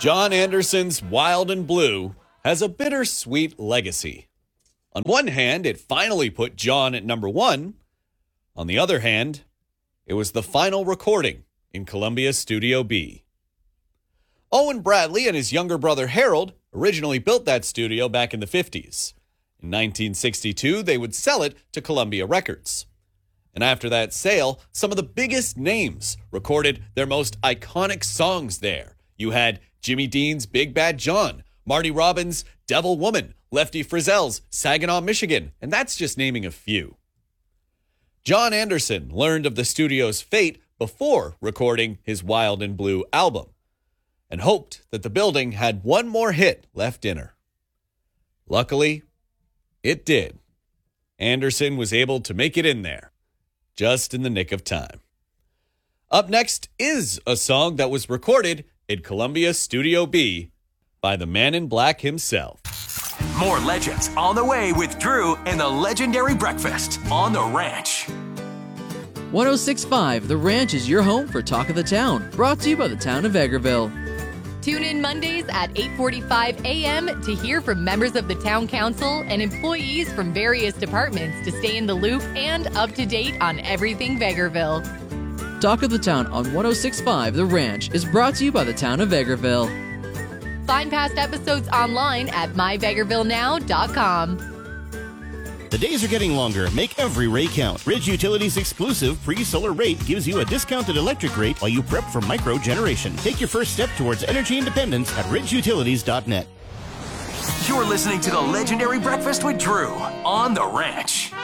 John Anderson's Wild and Blue has a bittersweet legacy. On one hand, it finally put John at number one. On the other hand, it was the final recording in Columbia Studio B. Owen Bradley and his younger brother Harold originally built that studio back in the 50s. In 1962, they would sell it to Columbia Records. And after that sale, some of the biggest names recorded their most iconic songs there. You had Jimmy Dean's Big Bad John, Marty Robbins' Devil Woman, Lefty Frizzell's Saginaw, Michigan, and that's just naming a few. John Anderson learned of the studio's fate before recording his Wild and Blue album and hoped that the building had one more hit left in her. Luckily, it did. Anderson was able to make it in there, just in the nick of time. Up next is a song that was recorded in Columbia Studio B by the Man in Black himself. More legends on the way with Drew and the legendary breakfast on The Ranch. 106.5 The Ranch is your home for Talk of the Town, brought to you by the town of Vegreville. Tune in Mondays at 8:45 a.m. to hear from members of the town council and employees from various departments to stay in the loop and up to date on everything Vegreville. Talk of the Town on 106.5 The Ranch is brought to you by the town of Vegreville. Find past episodes online at myvegrevillenow.com. The days are getting longer. Make every ray count. Ridge Utilities' exclusive pre-solar rate gives you a discounted electric rate while you prep for micro-generation. Take your first step towards energy independence at ridgeutilities.net. You're listening to the legendary breakfast with Drew on The Ranch.